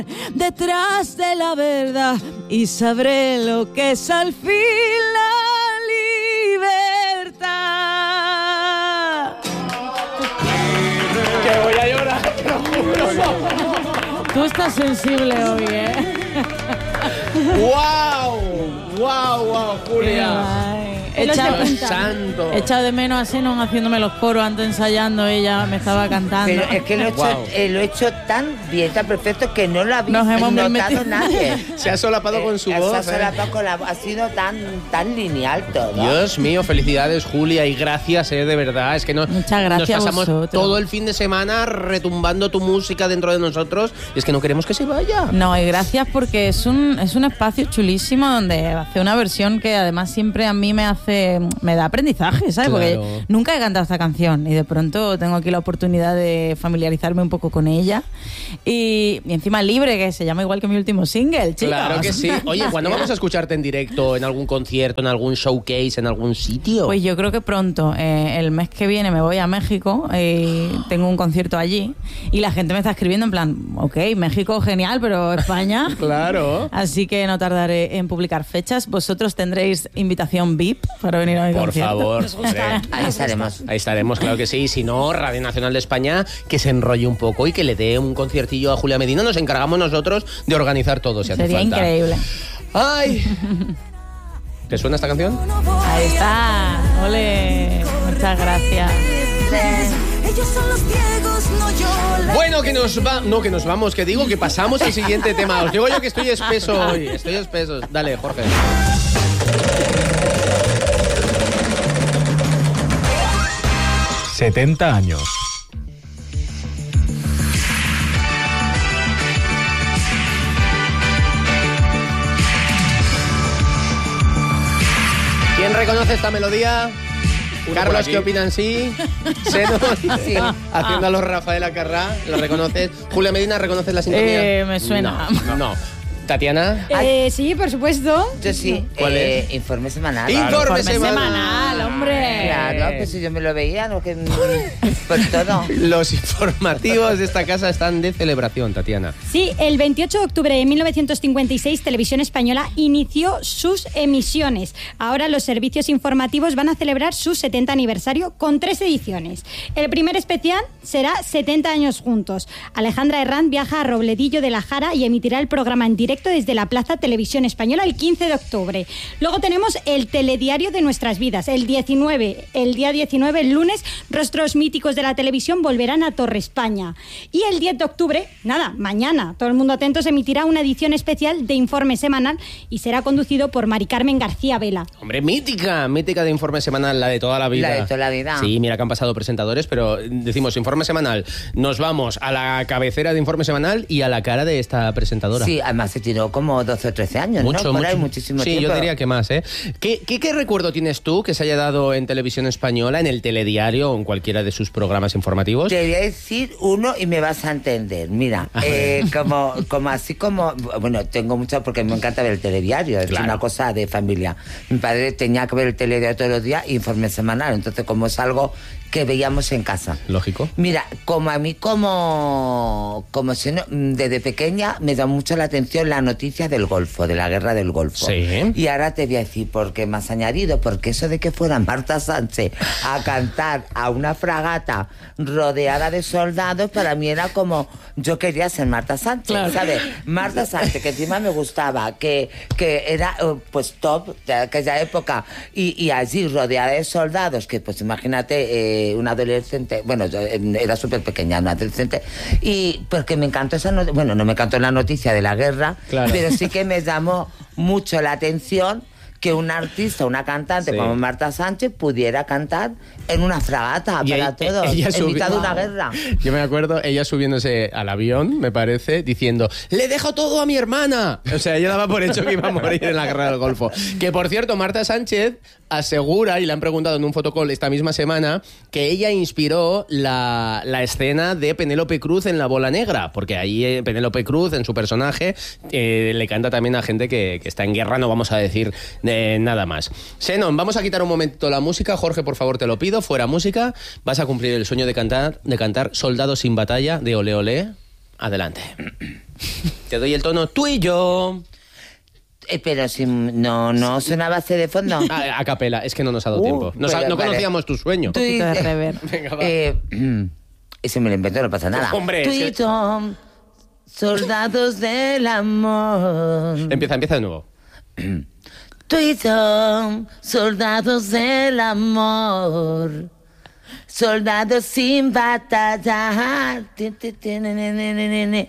detrás de la verdad y sabré lo que es al fin la libertad. Que voy a llorar, te lo juro. Tú estás sensible hoy, ¿eh? ¡Wow! Julia! He echado de menos a Zenon haciéndome los coros antes ensayando, ella me estaba cantando. Pero es que lo he hecho tan bien, tan perfecto que no lo había notado nadie. Se ha solapado con su voz. Se ha solapado con la voz, ha sido tan lineal todo. Dios mío, felicidades Julia y gracias, de verdad. Es que muchas gracias, nos pasamos vosotros. todo el fin de semana retumbando tu música dentro de nosotros y es que no queremos que se vaya. No, y gracias porque es un espacio chulísimo donde hace una versión que además siempre a mí me da aprendizaje, ¿sabes? Claro. Porque nunca he cantado esta canción y de pronto tengo aquí la oportunidad de familiarizarme un poco con ella y encima libre, que se llama igual que mi último single, chicos. Claro que sí. Oye, ¿cuándo vamos a escucharte en directo, en algún concierto, en algún showcase, en algún sitio? Pues yo creo que pronto, el mes que viene me voy a México y tengo un concierto allí y la gente me está escribiendo en plan, ok, México genial, pero España. Claro. Así que no tardaré en publicar fechas. Vosotros tendréis invitación VIP para venir a mi concierto. Por favor. Ahí estaremos. Ahí estaremos, claro que sí. Si no, Radio Nacional de España, que se enrolle un poco y que le dé un conciertillo a Julia Medina. Nos encargamos nosotros de organizar todo, si hace Sería falta. increíble. ¡Ay! ¿Te suena esta canción? Ahí está. Ole. Muchas gracias. Bueno, que nos vamos, que digo que pasamos al siguiente tema. Os digo yo que estoy espeso hoy. Estoy espeso. Dale, Jorge. ...70 años. ¿Quién reconoce esta melodía? Carlos, ¿qué opinan? Sí. Zenon, sí. Haciendo a los Rafael Acarrá, ¿lo reconoces? Julia Medina, ¿reconoces la sintonía? Me suena. No. ¿Tatiana? Sí, por supuesto. Yo sí. ¿Cuál es? Informe semanal. Informe semanal, hombre. Claro, pues si yo me lo veía, no que pues todo. Los informativos de esta casa están de celebración, Tatiana. Sí, el 28 de octubre de 1956 Televisión Española inició sus emisiones. Ahora los servicios informativos van a celebrar su 70 aniversario con 3 ediciones. El primer especial será 70 años juntos. Alejandra Herranz viaja a Robledillo de la Jara y emitirá el programa en directo desde la Plaza Televisión Española el 15 de octubre. Luego tenemos el telediario de nuestras vidas. El día 19, el lunes, rostros míticos de la televisión volverán a Torre España. Y el 10 de octubre, mañana, todo el mundo atento, se emitirá una edición especial de Informe Semanal y será conducido por Mari Carmen García Vela. Hombre, mítica de Informe Semanal, la de toda la vida. La de toda la vida. Sí, mira que han pasado presentadores, pero decimos Informe Semanal. Nos vamos a la cabecera de Informe Semanal y a la cara de esta presentadora. Sí, además se tiró como 12 o 13 años, mucho, ¿no? Por ahí muchísimo tiempo. Sí, yo diría que más, ¿eh? ¿Qué recuerdo tienes tú que se haya dado en Televisión Española, en el telediario o en cualquiera de sus programas informativos? Te voy a decir uno y me vas a entender. Mira, bueno, tengo mucho porque me encanta ver el telediario, es una cosa de familia. Mi padre tenía que ver el telediario todos los días, Informe Semanal, entonces como es algo que veíamos en casa. Lógico. Mira, como a mí desde pequeña me da mucho la atención la noticia del Golfo, de la guerra del Golfo. Sí. Y ahora te voy a decir por qué me has añadido, porque eso de que fuera Marta Sánchez a cantar a una fragata rodeada de soldados, para mí era como, yo quería ser Marta Sánchez, claro. ¿sabes? Marta Sánchez, que encima me gustaba, que era pues top de aquella época, y allí rodeada de soldados, que pues imagínate, una adolescente, bueno, yo era súper pequeña, una adolescente, y porque me encantó esa noticia, bueno, no me encantó la noticia de la guerra, claro, pero sí que me llamó mucho la atención que un artista, una cantante como Marta Sánchez pudiera cantar en una fragata para todos, en mitad de una guerra. Yo me acuerdo, ella subiéndose al avión, me parece, diciendo, ¡le dejo todo a mi hermana! O sea, ella daba por hecho que iba a morir en la guerra del Golfo. Que, por cierto, Marta Sánchez asegura, y le han preguntado en un fotocall esta misma semana, que ella inspiró la escena de Penélope Cruz en La Bola Negra, porque ahí Penélope Cruz, en su personaje, le canta también a gente que está en guerra, no vamos a decir nada más. Zenon, vamos a quitar un momentito la música. Jorge, por favor, te lo pido, fuera música. Vas a cumplir el sueño de cantar Soldado sin batalla, de Ole Ole. Adelante. Te doy el tono tú y yo. Pero si no sonaba ese de fondo. A capela, es que no nos ha dado tiempo. No vale. conocíamos tu sueño. Tú Un poquito de reverb. Venga, va. Ese me lo invento, no pasa nada. Hombre, Tú es y que- yo, soldados del amor. Empieza de nuevo. Tú y yo, soldados del amor. Soldados sin batallar.